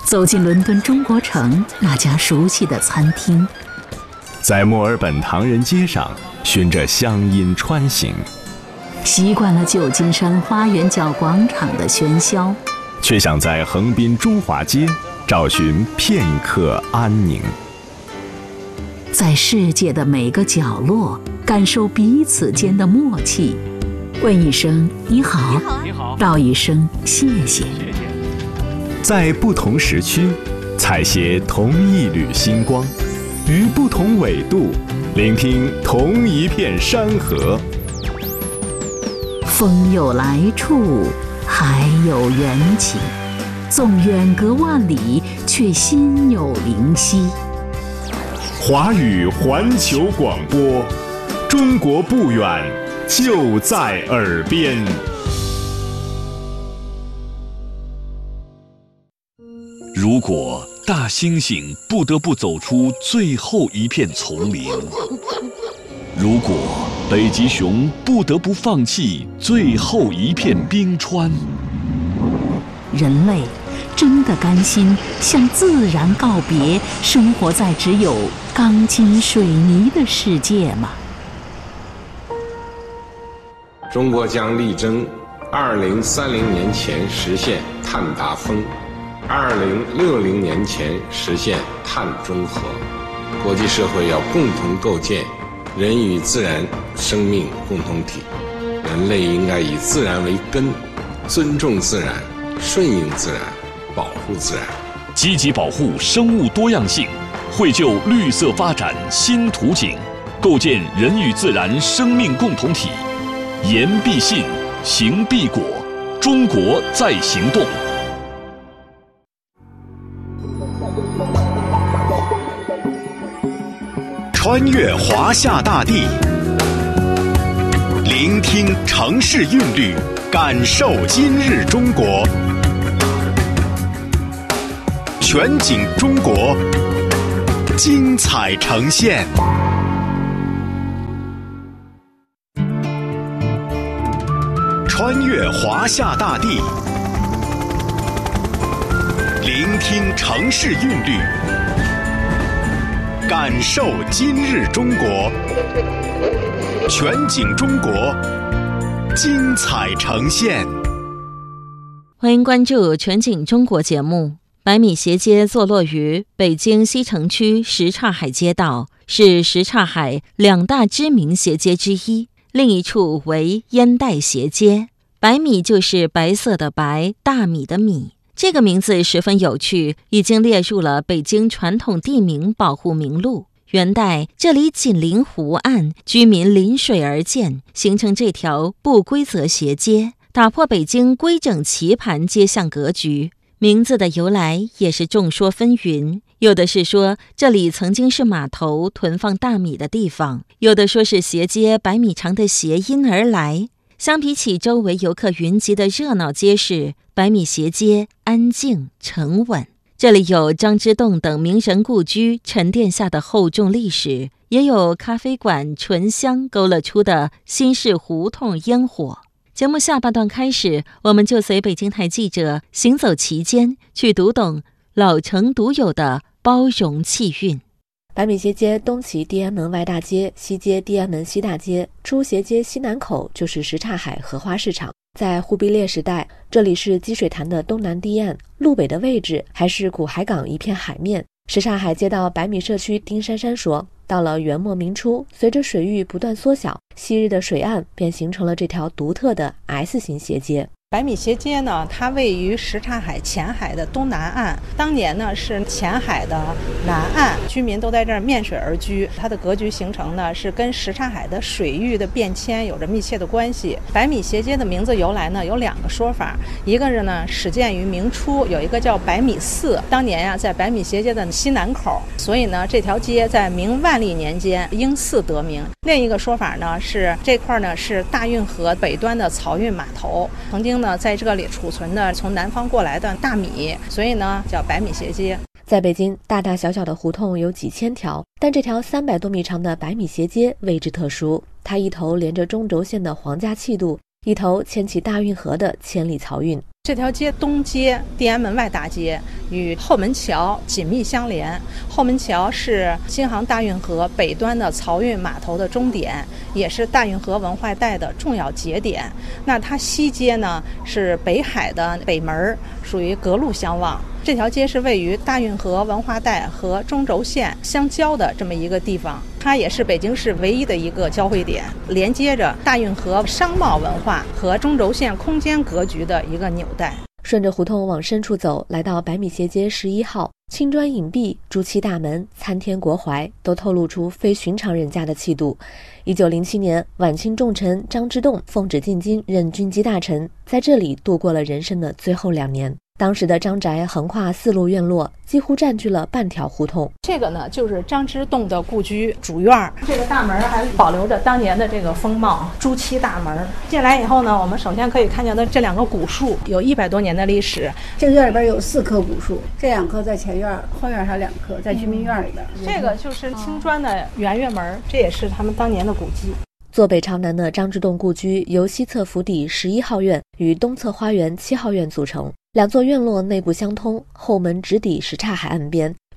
走进伦敦中国城那家熟悉的餐厅， 在墨尔本唐人街上循着乡音穿行， 习惯了旧金山花园角广场的喧嚣， 却想在横滨中华街找寻片刻安宁。 在世界的每个角落感受彼此间的默契，问一声你好，道一声谢谢。 在不同时区采撷同一缕星光，于不同纬度聆听同一片山河。 风有来处，海有缘起，纵远隔万里，却心有灵犀。 华语环球广播，中国不远，就在耳边。 如果大猩猩不得不走出最后一片丛林，如果北极熊不得不放弃最后一片冰川， 人类真的甘心向自然告别，生活在只有钢筋水泥的世界吗？ 中国将力争2030年前实现碳达峰，2060年前实现碳中和。国际社会要共同构建人与自然生命共同体，人类应该以自然为根，尊重自然，顺应自然，保护自然， 积极保护生物多样性，绘就绿色发展新图景，构建人与自然生命共同体。言必信，行必果，中国在行动。 穿越华夏大地，聆听城市韵律，感受今日中国。全景中国，精彩呈现。穿越华夏大地，聆听城市韵律，感受今日中国。全景中国，精彩呈现。 欢迎关注全景中国节目。百米斜街坐落于北京西城区什刹海街道，是什刹海两大知名斜街之一，另一处为烟袋斜街。白米就是白色的白，大米的米。这个名字十分有趣，已经列入了北京传统地名保护名录。元代这里紧邻湖岸，居民临水而建，形成这条不规则斜街，打破北京规整棋盘街巷格局。名字的由来也是众说纷纭，有的是说这里曾经是码头囤放大米的地方，有的说是斜街百米长的谐音而来。相比起周围游客云集的热闹街市，百米斜街安静沉稳。这里有张之洞等名人故居沉淀下的厚重历史，也有咖啡馆醇香勾勒出的新式胡同烟火。节目下半段开始，我们就随北京台记者行走其间，去读懂老城独有的包容气韵。 百米斜街东起地安门外大街，西接地安门西大街，出斜街西南口就是什刹海荷花市场。在忽必烈时代，这里是积水潭的东南堤岸，路北的位置还是古海港一片海面。什刹海街道百米社区丁珊珊说，到了元末明初，随着水域不断缩小，昔日的水岸便形成了这条独特的 S 型斜街。 百米斜街呢，它位于什刹海前海的东南岸，当年呢是前海的南岸，居民都在这儿面水而居。它的格局形成呢，是跟什刹海的水域的变迁有着密切的关系。百米斜街的名字由来呢有两个说法，一个是呢始建于明初，有一个叫百米寺，当年呀在百米斜街的西南口，所以呢这条街在明万历年间因寺得名。另一个说法呢是这块呢是大运河北端的漕运码头，曾经呢在这里储存的从南方过来的大米，所以呢叫百米斜街。 在北京，大大小小的胡同有几千条，但这条300多米长的百米斜街位置特殊，它一头连着中轴线的皇家气度，一头牵起大运河的千里漕运。 这条街东街地安门外大街与后门桥紧密相连，后门桥是京杭大运河北端的漕运码头的终点，也是大运河文化带的重要节点。那它西街呢是北海的北门，属于隔路相望。这条街是位于大运河文化带和中轴线相交的这么一个地方，它也是北京市唯一的一个交汇点，连接着大运河商贸文化和中轴线空间格局的一个纽带。 顺着胡同往深处走，来到百米斜街11号，青砖影壁、朱漆大门、参天国槐都透露出非寻常人家的气度。1907年，晚清重臣张之洞奉旨进京任军机大臣，在这里度过了人生的最后2年。当时的张宅横跨4路院落，几乎占据了半条胡同。 这个呢，就是张之洞的故居主院。这个大门还保留着当年的这个风貌，朱漆大门。进来以后呢，我们首先可以看见的这2个古树有100多年的历史。 这个院里边有4棵古树，这2棵在前院，后院还有2棵在居民院里边。 这个就是青砖的圆月门，这也是他们当年的古迹。 坐北朝南的张之洞故居由西侧府邸11号院与东侧花园7号院组成，2座院落内部相通，后门直抵什刹海岸边，